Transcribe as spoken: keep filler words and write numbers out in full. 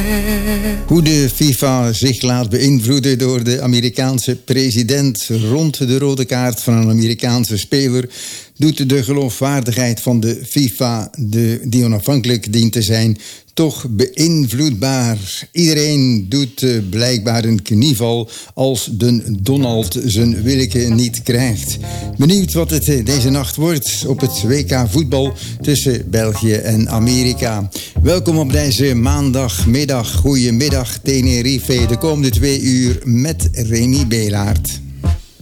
Hoe de FIFA zich laat beïnvloeden door de Amerikaanse president rond de rode kaart van een Amerikaanse speler doet de geloofwaardigheid van de FIFA, de, die onafhankelijk dient te zijn, toch beïnvloedbaar. Iedereen doet uh, blijkbaar een knieval als de Donald zijn willeke niet krijgt. Benieuwd wat het uh, deze nacht wordt op het W K voetbal tussen België en Amerika. Welkom op deze maandagmiddag. Goedemiddag Tenerife, de komende twee uur met Remy Belaert.